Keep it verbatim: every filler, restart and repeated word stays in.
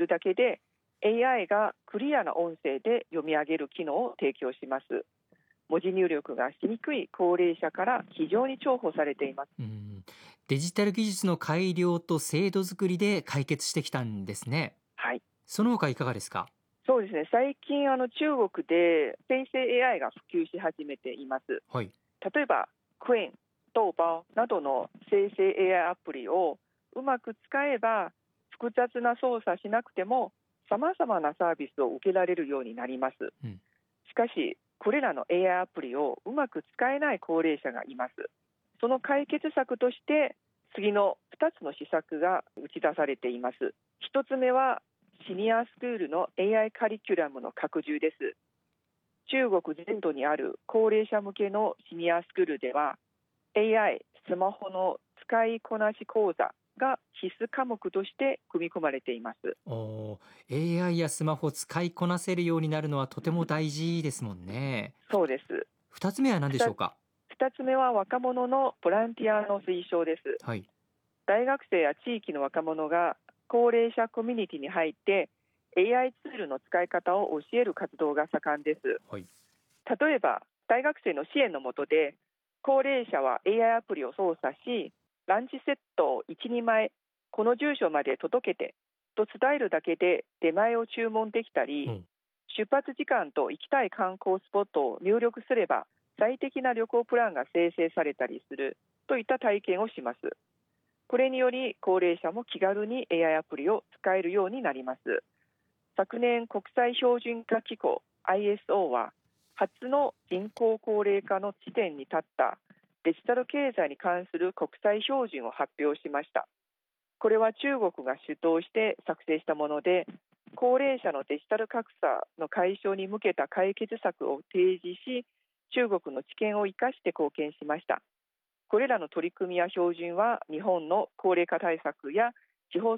るだけで エーアイ がクリアな音声で読み上げる機能を提供します。文字入力がしにくい高齢者から非常に重宝されています。 うん、デジタル技術の改良と制度作りで解決してきたんですね。 はい、 その他いかがですか？ そうですね。最近あの中国で生成 エーアイ が普及し始めています。 はい。 例えばクエン、豆包などの生成 エーアイ アプリをうまく使えば複雑な操作しなくても様々なサービスを受けられるようになります。 うん、 しかしこれらの エーアイ アプリをうまく使えない高齢者がいます。その解決策として次のふたつの施策が打ち出されています。ひとつめはシニアスクールの エーアイ カリキュラムの拡充です。中国全土にある高齢者向けのシニアスクールでは エーアイ スマホの使いこなし講座が必須科目として組み込まれています。 おー エーアイ やスマホを使いこなせるようになるのはとても大事ですもんね。 そうです。 二つ目は何でしょうか？ ふたつめは若者のボランティアの推奨です。 はい。 大学生や地域の若者が高齢者コミュニティに入って エーアイ ツールの使い方を教える活動が盛んです。 はい。 例えば大学生の支援の下で高齢者は エーアイ アプリを操作しランチセットをいち、にまいこの住所まで届けてと伝えるだけで出前を注文できたり、 うん、 出発時間と行きたい観光スポットを入力すれば最適な旅行プランが生成されたりするといった体験をします。これにより高齢者も気軽に エーアイ アプリを使えるようになります。昨年国際標準化機構 アイエスオー は初の人口高齢化の地点に立ったデジタル経済に関する国際標準を発表しました。これは中国が主導して作成したもので、高齢者のデジタル格差の解消に向けた解決策を提示し、中国の知見を生かして貢献しました。これらの取り組みや標準は日本の高齢化対策や地方